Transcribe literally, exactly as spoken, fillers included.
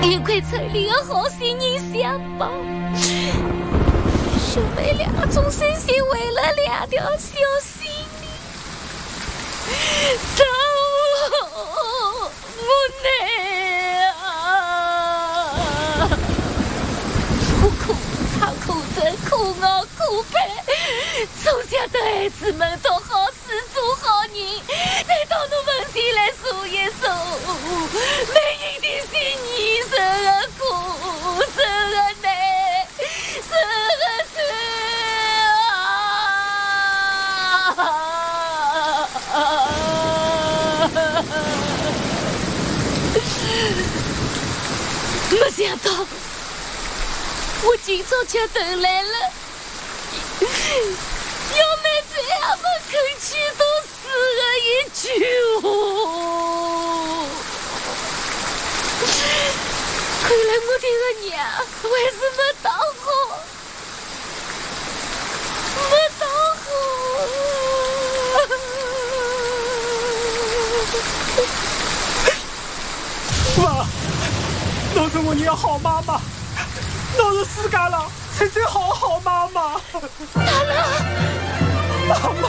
幸亏村里的好心人相帮，兄妹俩总算是为了两条小性命，走无奈啊！苦苦唱苦真苦熬苦悲，从小的孩子们都好事做好人，再到侬门前来数一数，每人的心意受个苦，受个难，受个酸啊！没想到，我今早就等来了。要没这样么肯去都死了一句话。看来我的个娘还是没当好，没当好。妈，侬是我娘好妈妈，侬是世界上最最好好妈妈。 姥姥， 妈妈。